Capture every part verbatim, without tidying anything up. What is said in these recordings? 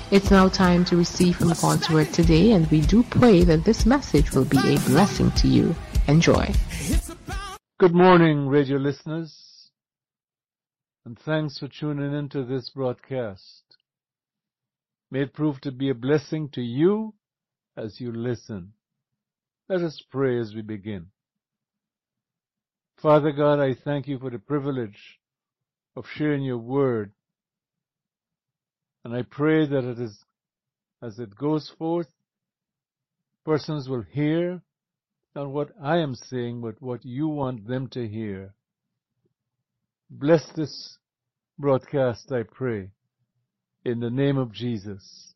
It's now time to receive from God's Word today, and we do pray that this message will be a blessing to you. Enjoy. Good morning, radio listeners, and thanks for tuning into this broadcast. May it prove to be a blessing to you as you listen. Let us pray as we begin. Father God, I thank you for the privilege of sharing your word. And I pray that it is, as it goes forth, persons will hear not what I am saying, but what you want them to hear. Bless this broadcast, I pray, in the name of Jesus.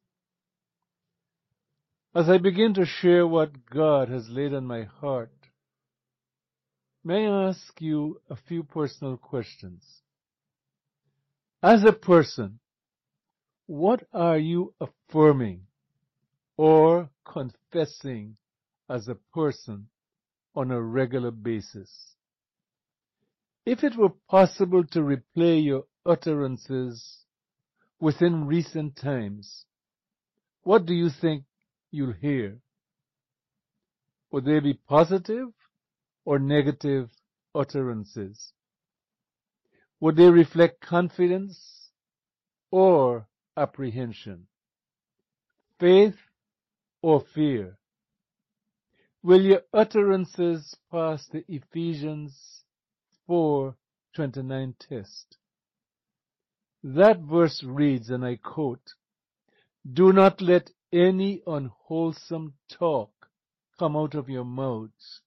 As I begin to share what God has laid on my heart, may I ask you a few personal questions. As a person, what are you affirming or confessing as a person on a regular basis? If it were possible to replay your utterances within recent times, what do you think you'll hear? Would they be positive or negative utterances? Would they reflect confidence or apprehension? Faith or fear? Will your utterances pass the Ephesians four twenty-nine test? That verse reads, and I quote, "Do not let any unwholesome talk come out of your mouths."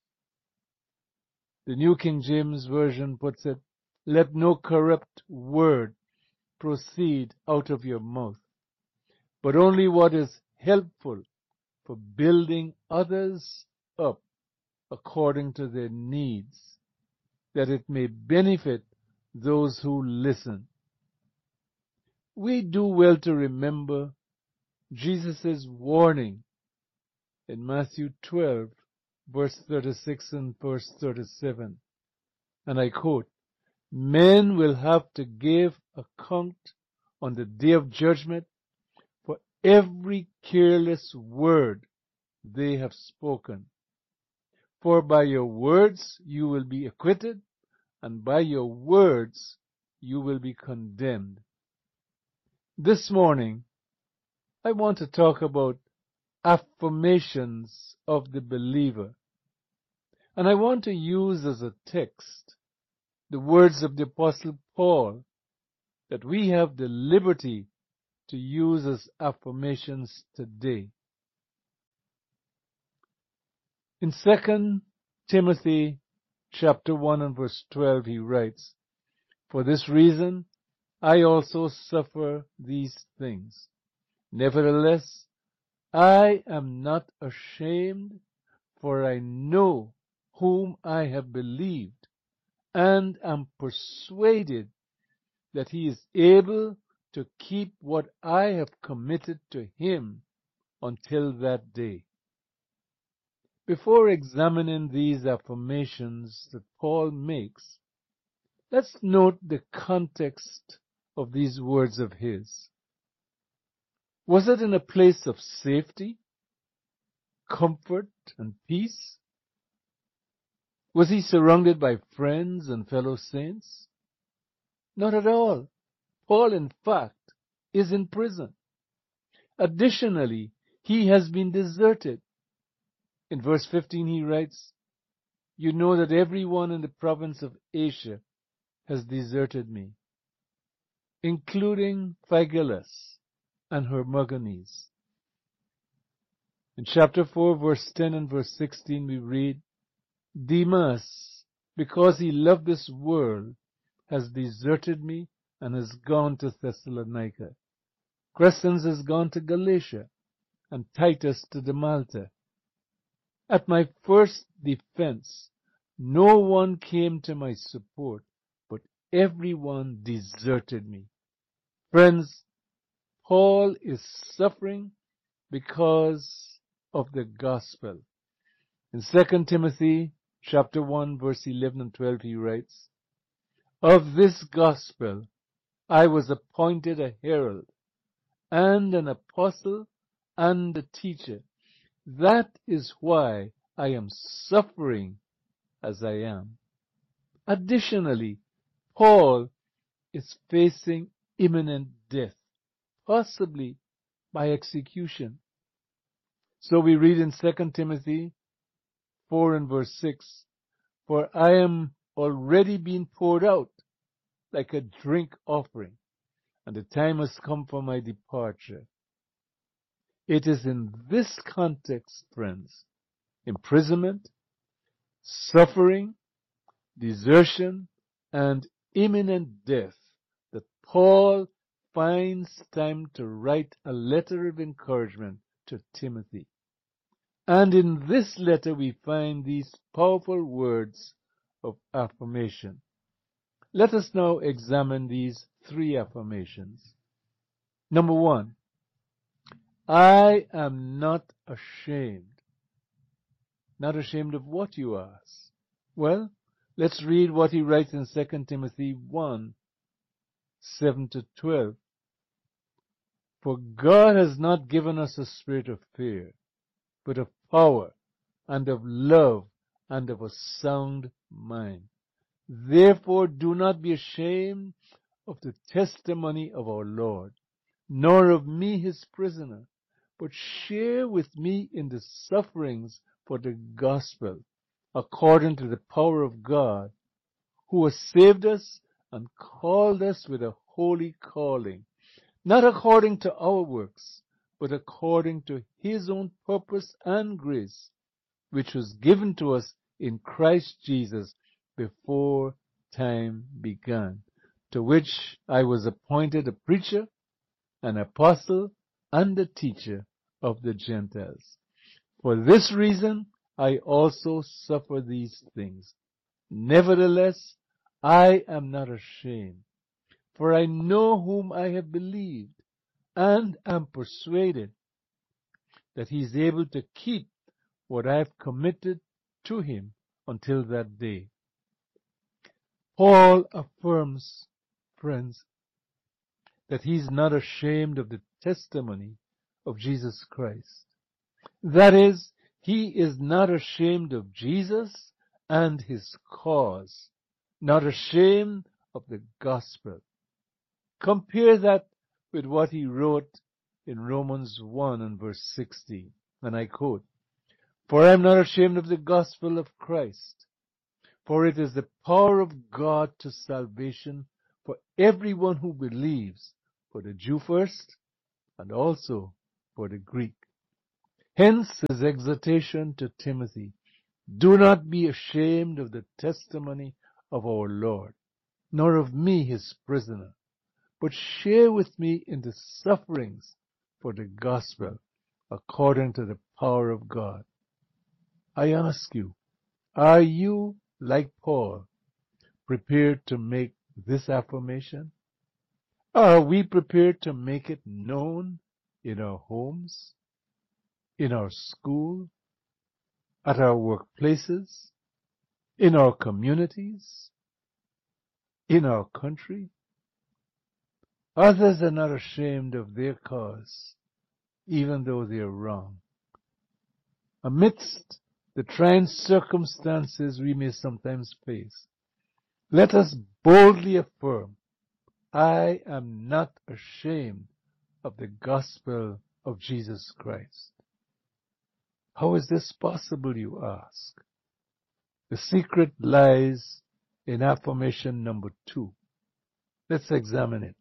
The New King James Version puts it, "Let no corrupt word proceed out of your mouth, but only what is helpful for building others up according to their needs, that it may benefit those who listen." We do well to remember Jesus' warning in Matthew twelve, verse thirty-six and verse thirty-seven. And I quote, "Men will have to give account on the day of judgment for every careless word they have spoken. For by your words you will be acquitted, and by your words you will be condemned." This morning, I want to talk about affirmations of the believer. And I want to use as a text the words of the Apostle Paul that we have the liberty to use as affirmations today. In Second Timothy chapter one and verse twelve, he writes, "For this reason I also suffer these things. Nevertheless, I am not ashamed, for I know whom I have believed, and am persuaded that he is able to keep what I have committed to him until that day." Before examining these affirmations that Paul makes, let's note the context of these words of his. Was it in a place of safety, comfort, and peace? Was he surrounded by friends and fellow saints? Not at all. Paul, in fact, is in prison. Additionally, he has been deserted. In verse fifteen he writes, "You know that everyone in the province of Asia has deserted me, including Phygelus and Hermogenes." In chapter four, verse ten and verse sixteen we read, "Demas, because he loved this world, has deserted me and has gone to Thessalonica. Crescens has gone to Galatia, and Titus to Malta. At my first defense, no one came to my support, but everyone deserted me." Friends, Paul is suffering because of the gospel. In Second Timothy chapter one, verse eleven and twelve, he writes, "Of this gospel I was appointed a herald, and an apostle and a teacher. That is why I am suffering as I am. Additionally, Paul is facing imminent death, possibly by execution. So we read in Second Timothy four and verse six, "For I am already being poured out like a drink offering, and the time has come for my departure." It is in this context, friends, imprisonment, suffering, desertion, and imminent death, that Paul finds time to write a letter of encouragement to Timothy. And in this letter we find these powerful words of affirmation. Let us now examine these three affirmations. Number one, I am not ashamed. Not ashamed of what, you ask? Well, let's read what he writes in Second Timothy one, seven to twelve. "For God has not given us a spirit of fear, but of power, and of love, and of a sound mind. Therefore do not be ashamed of the testimony of our Lord, nor of me his prisoner, but share with me in the sufferings for the gospel, according to the power of God, who has saved us and called us with a holy calling, not according to our works, but according to his own purpose and grace, which was given to us in Christ Jesus before time began, to which I was appointed a preacher, an apostle, and a teacher of the Gentiles. For this reason I also suffer these things. Nevertheless, I am not ashamed, for I know whom I have believed, and am persuaded that he is able to keep what I have committed to him until that day." Paul affirms, friends, that he is not ashamed of the testimony of Jesus Christ. That is, he is not ashamed of Jesus and his cause, not ashamed of the gospel. Compare that with what he wrote in Romans one and verse sixteen, and I quote, "For I am not ashamed of the gospel of Christ, for it is the power of God to salvation for everyone who believes, for the Jew first, and also for the Greek." Hence his exhortation to Timothy, "Do not be ashamed of the testimony of our Lord, nor of me his prisoner, but share with me in the sufferings for the gospel, according to the power of God." I ask you, are you, like Paul, prepared to make this affirmation? Are we prepared to make it known in our homes, in our school, at our workplaces, in our communities, in our country? Others are not ashamed of their cause, even though they are wrong. Amidst the trying circumstances we may sometimes face, let us boldly affirm, I am not ashamed of the gospel of Jesus Christ. How is this possible, you ask? The secret lies in affirmation number two. Let's examine it.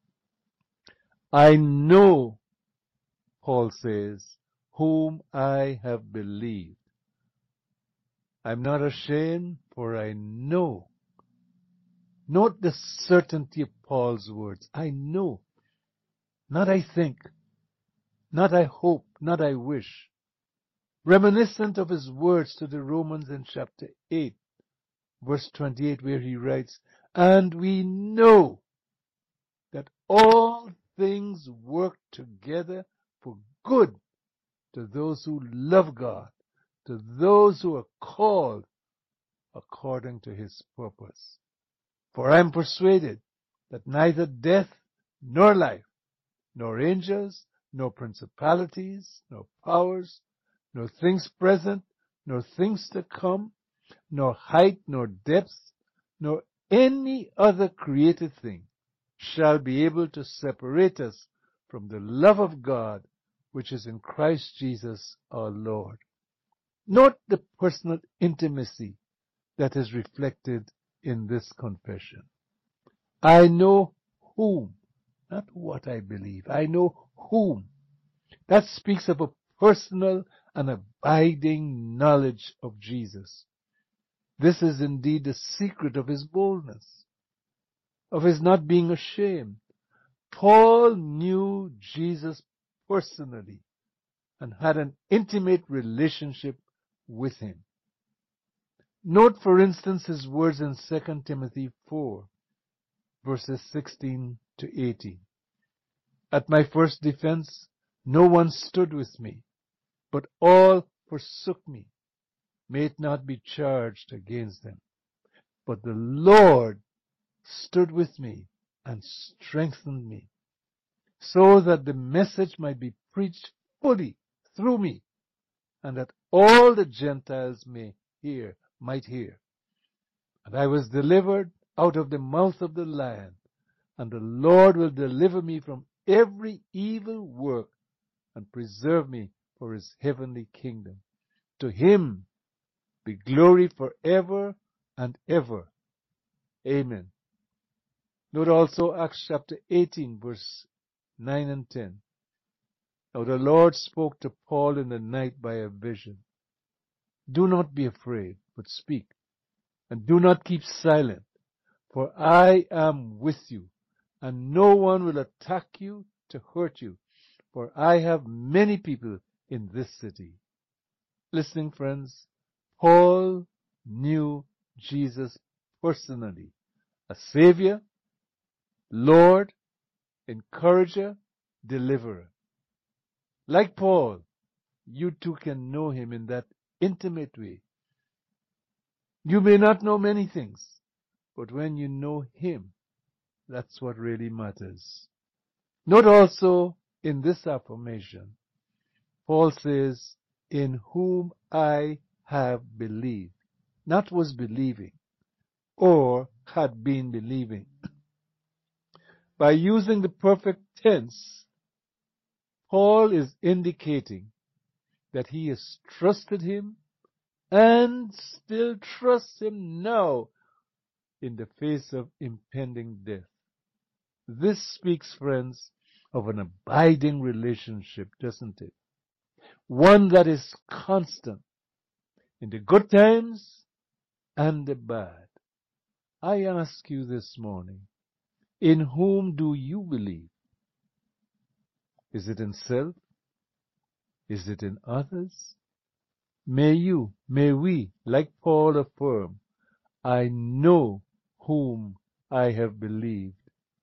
I know, Paul says, whom I have believed. I'm not ashamed, for I know. Note the certainty of Paul's words. I know. Not I think. Not I hope. Not I wish. Reminiscent of his words to the Romans in chapter eight, verse twenty-eight, where he writes, "And we know that all things work together for good to those who love God, to those who are called according to his purpose. For I am persuaded that neither death nor life, nor angels, nor principalities, nor powers, nor things present, nor things to come, nor height, nor depth, nor any other created thing shall be able to separate us from the love of God which is in Christ Jesus our Lord. Note the personal intimacy that is reflected in this confession. I know whom, not what I believe. I know whom. That speaks of a personal and abiding knowledge of Jesus. This is indeed the secret of his boldness, of his not being ashamed. Paul knew Jesus personally and had an intimate relationship with him. Note, for instance, his words in Second Timothy four, verses sixteen to eighteen. At my first defense, no one stood with me, but all forsook me. May it not be charged against them. But the Lord stood with me and strengthened me, so that the message might be preached fully through me, and that all the Gentiles may hear, might hear. And I was delivered out of the mouth of the lion, and the Lord will deliver me from every evil work and preserve me for his heavenly kingdom. To him be glory forever and ever. Amen. Note also Acts chapter eighteen, verse nine and ten. Now the Lord spoke to Paul in the night by a vision. Do not be afraid, but speak, and do not keep silent, for I am with you, and no one will attack you to hurt you, for I have many people in this city. Listening friends, Paul knew Jesus personally, a Savior, Lord, encourager, deliverer. Like Paul, you too can know him in that intimate way. You may not know many things, but when you know him, that's what really matters. Note also in this affirmation, Paul says, in whom I have believed, not was believing or had been believing. By using the perfect tense, Paul is indicating that he has trusted him and still trusts him now in the face of impending death. This speaks, friends, of an abiding relationship, doesn't it? One that is constant in the good times and the bad. I ask you this morning, in whom do you believe? Is it in self? Is it in others? May you, may we, like Paul, affirm, I know whom I have believed.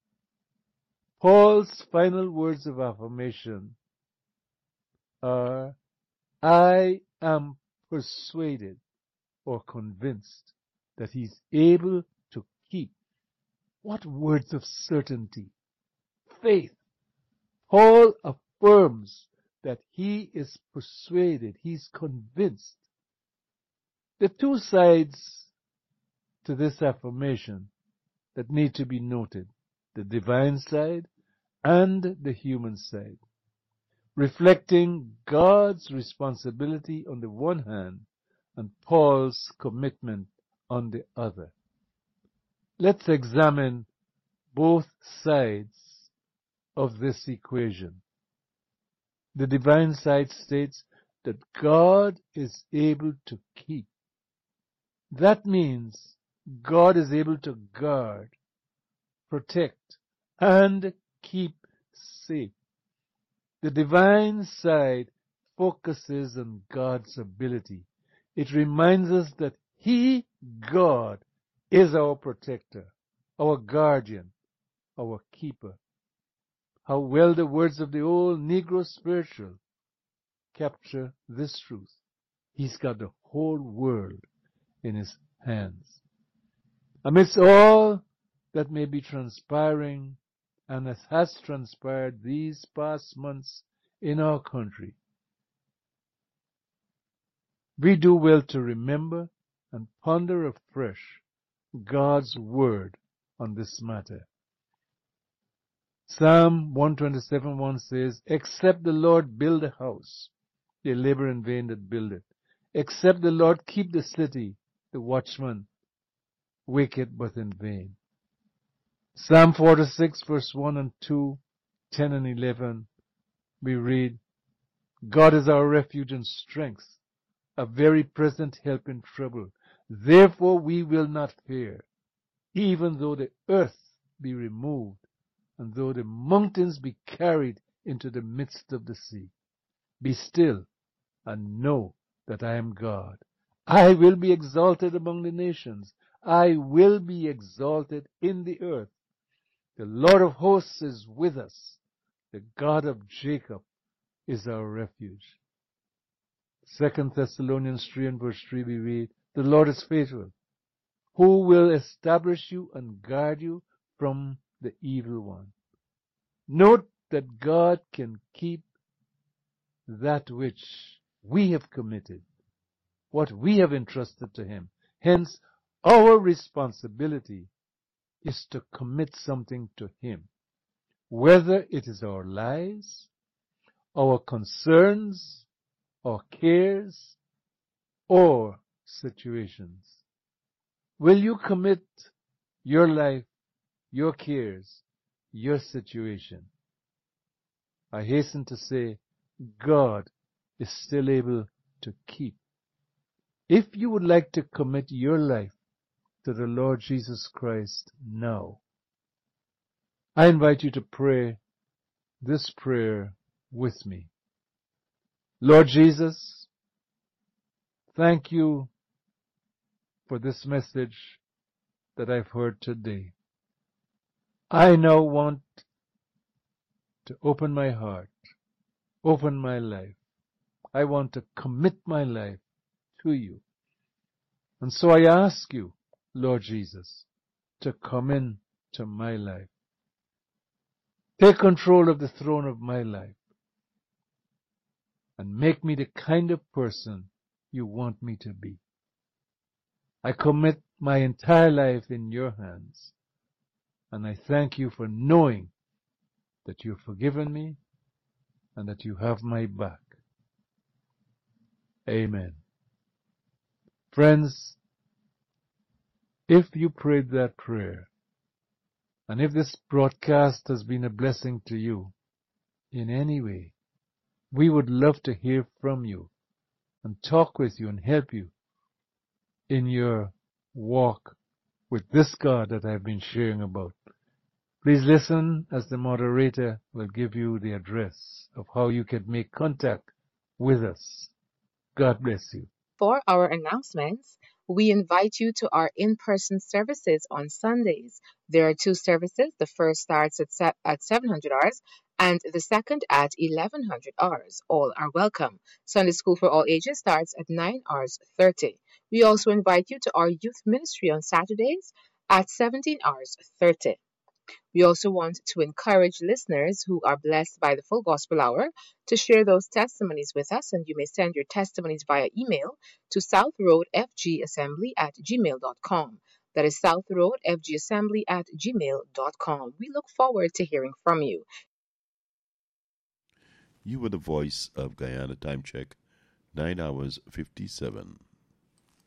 Paul's final words of affirmation are, I am persuaded or convinced that he's able to keep. What words of certainty, faith. Paul affirms that he is persuaded, he's convinced. The two sides to this affirmation that need to be noted, the divine side and the human side, reflecting God's responsibility on the one hand and Paul's commitment on the other. Let's examine both sides of this equation. The divine side states that God is able to keep. That means God is able to guard, protect, and keep safe. The divine side focuses on God's ability. It reminds us that He, God, is our protector, our guardian, our keeper. How well the words of the old Negro spiritual capture this truth. He's got the whole world in his hands. Amidst all that may be transpiring and as has transpired these past months in our country, we do well to remember and ponder afresh God's word on this matter. Psalm one twenty-seven one says, "Except the Lord build a house, they labor in vain that build it. Except the Lord keep the city, the watchman waketh but in vain." Psalm forty-six verse one and two, ten and eleven, we read, "God is our refuge and strength, a very present help in trouble. Therefore we will not fear, even though the earth be removed, and though the mountains be carried into the midst of the sea. Be still, and know that I am God. I will be exalted among the nations. I will be exalted in the earth. The Lord of hosts is with us. The God of Jacob is our refuge." Second Thessalonians three and verse three we read, "The Lord is faithful, who will establish you and guard you from the evil one." Note that God can keep that which we have committed, what we have entrusted to Him. Hence, our responsibility is to commit something to Him, whether it is our lives, our concerns, our cares, or situations. Will you commit your life, your cares, your situation? I hasten to say, God is still able to keep. If you would like to commit your life to the Lord Jesus Christ now, I invite you to pray this prayer with me. Lord Jesus, thank you for this message that I've heard today. I now want to open my heart, open my life. I want to commit my life to you. And so I ask you, Lord Jesus, to come in to my life. Take control of the throne of my life and make me the kind of person you want me to be. I commit my entire life in your hands, and I thank you for knowing that you've forgiven me and that you have my back. Amen. Friends, if you prayed that prayer, and if this broadcast has been a blessing to you in any way, we would love to hear from you and talk with you and help you in your walk with this God that I've been sharing about. Please listen as the moderator will give you the address of how you can make contact with us. God bless you. For our announcements, we invite you to our in-person services on Sundays. There are two services. The first starts at, se- at seven hundred hours and the second at eleven hundred hours. All are welcome. Sunday School for All Ages starts at nine hours thirty. We also invite you to our youth ministry on Saturdays at seventeen hours thirty. We also want to encourage listeners who are blessed by the Full Gospel Hour to share those testimonies with us, and you may send your testimonies via email to southroadfgassembly at gmail dot com. That is southroadfgassembly at gmail dot com. We look forward to hearing from you. You were the voice of Guyana Time Check, nine hours fifty-seven.